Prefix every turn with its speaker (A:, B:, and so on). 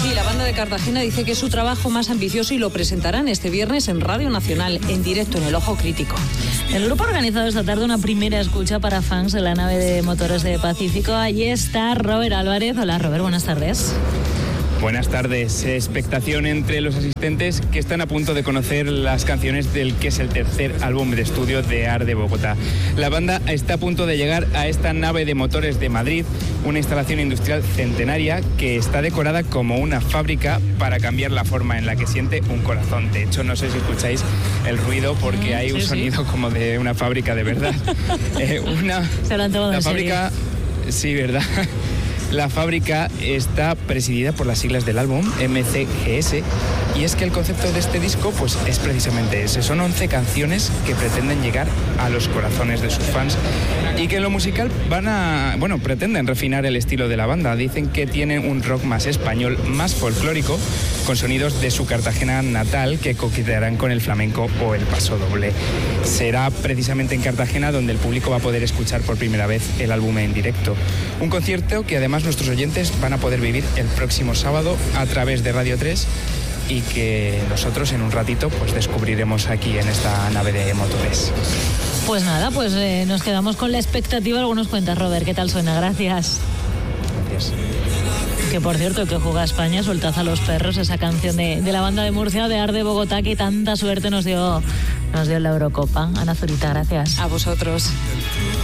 A: Sí, la banda de Cartagena dice que es su trabajo más ambicioso y lo presentarán este viernes en Radio Nacional, en directo en El Ojo Crítico.
B: El grupo ha organizado esta tarde una primera escucha para fans de la nave de motores de Pacífico. Allí está Robert Álvarez. Hola, Robert, buenas tardes.
C: Buenas tardes. Expectación entre los asistentes que están a punto de conocer las canciones del que es el tercer álbum de estudio de AR de Bogotá. La banda está a punto de llegar a esta nave de motores de Madrid, una instalación industrial centenaria que está decorada como una fábrica para cambiar la forma en la que siente un corazón. De hecho, no sé si escucháis el ruido porque hay un sonido como de una fábrica de verdad.
B: Se lo han tomado
C: la
B: en
C: fábrica,
B: serio.
C: Sí, verdad. La fábrica está presidida por las siglas del álbum, MCGS, y es que el concepto de este disco pues, es precisamente ese. Son 11 canciones que pretenden llegar a los corazones de sus fans y que en lo musical pretenden refinar el estilo de la banda. Dicen que tienen un rock más español, más folclórico, con sonidos de su Cartagena natal que coquetearán con el flamenco o el pasodoble. Será precisamente en Cartagena donde el público va a poder escuchar por primera vez el álbum en directo. Un concierto que además nuestros oyentes van a poder vivir el próximo sábado a través de Radio 3 y que nosotros en un ratito pues descubriremos aquí en esta nave de motores.
B: Pues nada, nos quedamos con la expectativa. Algunos cuentas, Robert, ¿qué tal suena? Gracias.
C: Gracias.
B: Que por cierto, que juega España, Soltad a los perros, esa canción de la banda de Murcia, de AR de Bogotá, que tanta suerte nos dio en la Eurocopa. Ana Zurita, gracias.
A: A vosotros.